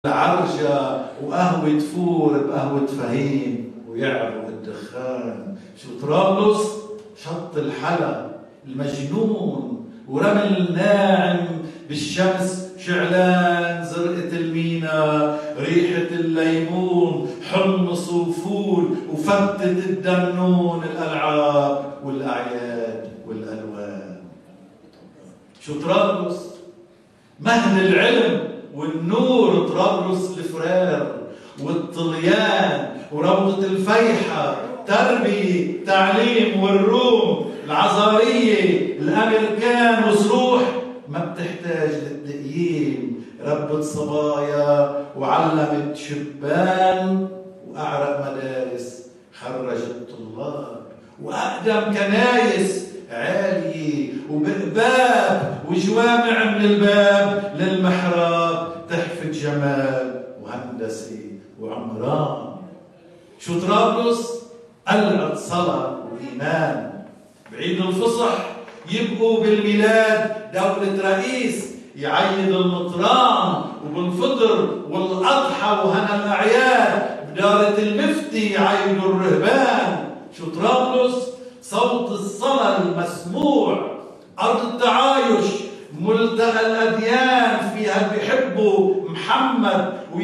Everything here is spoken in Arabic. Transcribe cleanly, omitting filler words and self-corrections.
العرجة وقهوة فور بقهوة فهيم ويعروا الدخان. شو طرابلس؟ شط الحلا المجنون ورمل ناعم بالشمس، شعلان زرقة المينا، ريحة الليمون، حمص وفول وفتة الدنون، الألعاب والأعياد والألوان. شو طرابلس؟ مهد العلم والنور، طرابلس الفرير والطليان وروضة الفيحة، تربية تعليم والروم، العزارية الأمريكان وصروح ما بتحتاج للتقييم، ربت صبايا وعلمت شبان، وأعرق مدارس خرجت طلاب، وأقدم كنايس عالية وبقباب وجوامع من الباب للمحراب، تحفة جمال وهندسة وعمران. شو طرابلس؟ قلعة صلاة وإيمان. بعيد الفصح يبقوا بالميلاد دولة رئيس، يعيد المطران وبالفطر والأضحى وهنا الأعياد، بدارة المفتي يعيدوا الرهبان. شو طرابلس؟ صوت الصلاة المسموع، أرض التعايش، ملتقى الأديان، فيها بيحبوا محمد